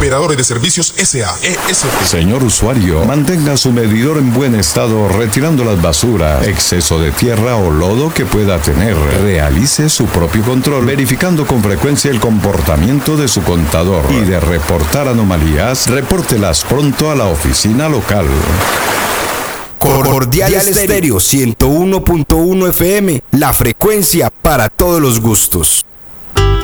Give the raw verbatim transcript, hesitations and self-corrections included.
Operadores de Servicios S A E S P. Señor usuario, mantenga su medidor en buen estado retirando las basuras, exceso de tierra o lodo que pueda tener. Realice su propio control, verificando con frecuencia el comportamiento de su contador. Y de reportar anomalías, repórtelas pronto a la oficina local. Cordial Estéreo ciento uno punto uno F M, la frecuencia para todos los gustos.